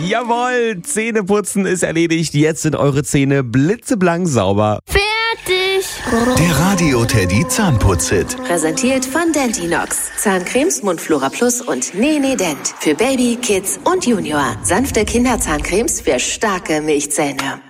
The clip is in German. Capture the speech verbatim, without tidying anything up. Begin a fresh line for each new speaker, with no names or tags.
Jawohl, Zähneputzen ist erledigt. Jetzt sind eure Zähne blitzeblank sauber.
Fertig!
Der Radio Teddy Zahnputz-Hit.
Präsentiert von Dentinox. Zahncremes, Mundflora Plus und Nene Dent. Für Baby, Kids und Junior. Sanfte Kinderzahncremes für starke Milchzähne.